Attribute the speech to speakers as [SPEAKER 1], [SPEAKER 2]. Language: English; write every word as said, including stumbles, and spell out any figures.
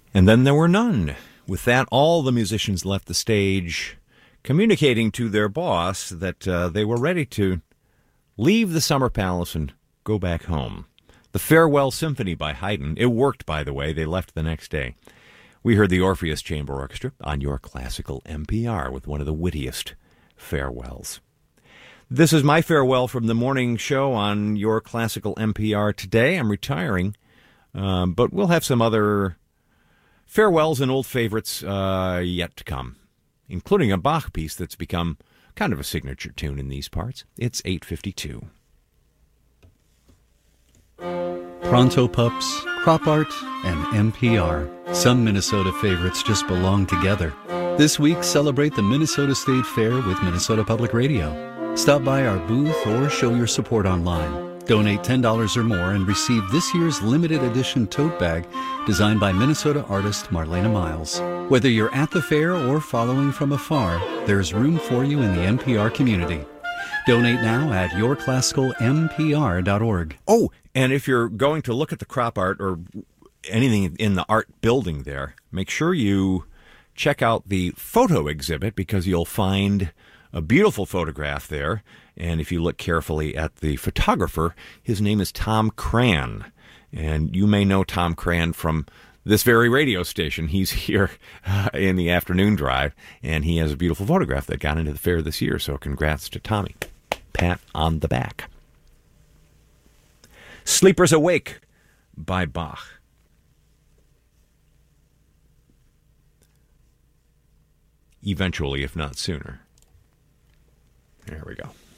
[SPEAKER 1] And then there were none. With that, all the musicians left the stage, communicating to their boss that uh, they were ready to leave the Summer Palace and go back home. The Farewell Symphony by Haydn. It worked, by the way. They left the next day. We heard the Orpheus Chamber Orchestra on your classical N P R with one of the wittiest farewells. This is my farewell from the morning show on your classical N P R today. I'm retiring, um, but we'll have some other farewells and old favorites uh, yet to come, including a Bach piece that's become kind of a signature tune in these parts. It's eight fifty-two.
[SPEAKER 2] Pronto Pups, Crop Art, and N P R. Some Minnesota favorites just belong together. This week, celebrate the Minnesota State Fair with Minnesota Public Radio. Stop by our booth or show your support online. Donate ten dollars or more and receive this year's limited edition tote bag designed by Minnesota artist Marlena Miles. Whether you're at the fair or following from afar, there's room for you in the N P R community. Donate now at your classical n p r dot org.
[SPEAKER 1] Oh, and if you're going to look at the crop art or anything in the art building there, make sure you check out the photo exhibit because you'll find a beautiful photograph there. And if you look carefully at the photographer, his name is Tom Cran. And you may know Tom Cran from this very radio station. He's here uh, in the afternoon drive, and he has a beautiful photograph that got into the fair this year. So congrats to Tommy. Pat on the back. Sleepers Awake by Bach. Eventually, if not sooner. There we go.